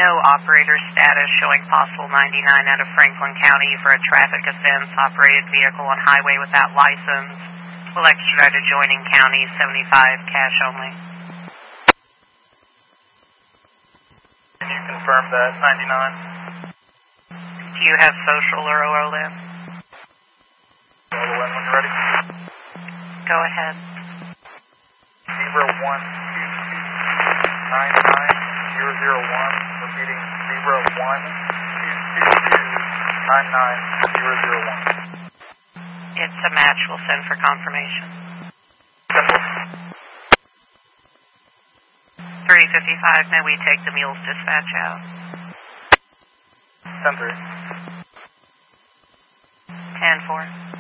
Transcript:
no operator status showing possible 99 out of Franklin County for a traffic offense, operated vehicle on highway without license. Will extradite adjoining county, 75, cash only. Can you confirm that 99? Do you have social or OLM? OLM when you're ready. Go ahead. 0122299 repeating 0122299 It's a match. We'll send for confirmation. 355, may we take the mules dispatch out? 10-3. 10-4.